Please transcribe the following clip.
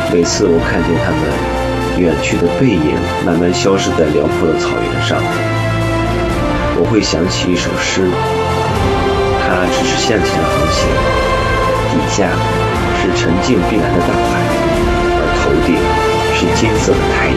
每次我看见他们远去的背影慢慢消失在辽阔的草原上，我会想起一首诗，它只是向前横行，底下是沉静碧蓝的大海，而头顶是金色的太阳。